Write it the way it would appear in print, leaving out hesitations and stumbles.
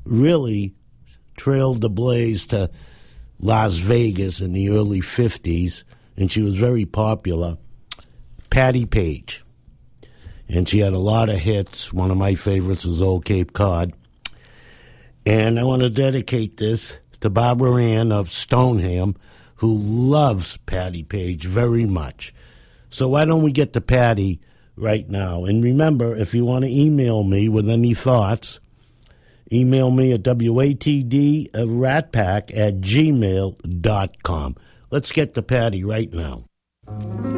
really trailed the blaze to Las Vegas in the early 50s, and she was very popular, Patti Page. And she had a lot of hits. One of my favorites was Old Cape Cod. And I want to dedicate this to Barbara Ann of Stoneham, who loves Patti Page very much. So why don't we get to Patti right now? And remember, if you want to email me with any thoughts, email me at watdratpack@gmail.com. Let's get to Patti right now.